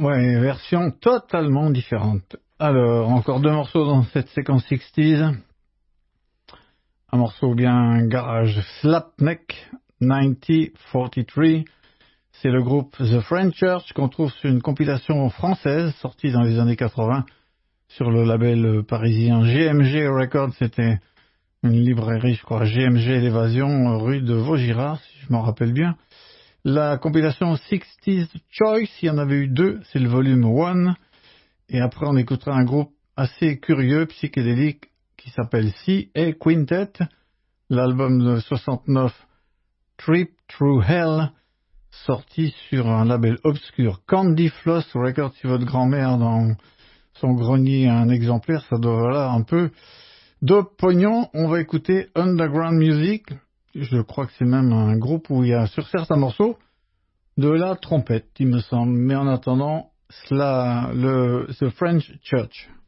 Ouais, version totalement différente. Alors, encore deux morceaux dans cette séquence 60s. Un morceau bien garage, Slapneck 9043. C'est le groupe The French Church qu'on trouve sur une compilation française sortie dans les années 80 sur le label parisien GMG Records. C'était une librairie, je crois, GMG L'Évasion, rue de Vaugirard, si je m'en rappelle bien. La compilation 60s Choice, il y en avait eu deux, c'est le volume 1. Et après, on écoutera un groupe assez curieux, psychédélique, qui s'appelle C.A. Quintet. L'album de 69, Trip Through Hell, sorti sur un label obscur, Candy Floss Records. Si votre grand-mère dans son grenier a un exemplaire, ça doit valoir un peu de pognon. On va écouter Underground Music. Je crois que c'est même un groupe où il y a sur certains morceaux de la trompette, il me semble. Mais en attendant, The French Church.